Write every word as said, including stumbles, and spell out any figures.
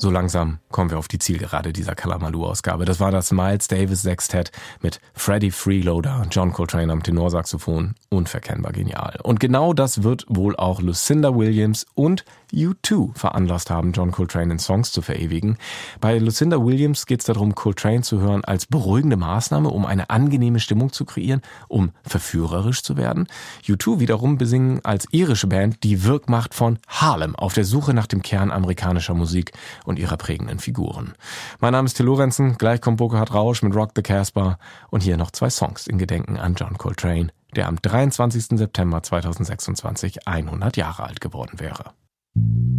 so langsam kommen wir auf die Zielgerade dieser Kalamaloo-Ausgabe. Das war das Miles Davis Sextett mit Freddie Freeloader, John Coltrane am Tenorsaxophon. Unverkennbar genial. Und genau das wird wohl auch Lucinda Williams und U zwei veranlasst haben, John Coltrane in Songs zu verewigen. Bei Lucinda Williams geht es darum, Coltrane zu hören als beruhigende Maßnahme, um eine angenehme Stimmung zu kreieren, um verführerisch zu werden. U zwei wiederum besingen als irische Band die Wirkmacht von Harlem auf der Suche nach dem Kern amerikanischer Musik und ihrer prägenden Figuren. Mein Name ist Till Lorenzen, gleich kommt Burkhard Rausch mit Rock the Casbah und hier noch zwei Songs in Gedenken an John Coltrane, der am dreiundzwanzigsten September zweitausendsechsundzwanzig hundert Jahre alt geworden wäre.